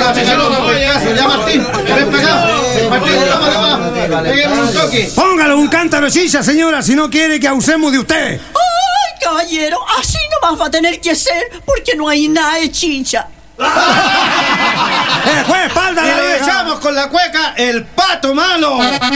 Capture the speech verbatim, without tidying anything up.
Ya, Martín, ven para acá. Martín, vamos, vamos. Peguemos un toque. Póngalo un cántaro de chicha, señora, si no quiere que abusemos de usted. ¡Ay, caballero! Así nomás va a tener que ser, porque no hay nada de chicha. ¡Eh, juez, espalda! Y regresamos con la cueca El Pato Malo.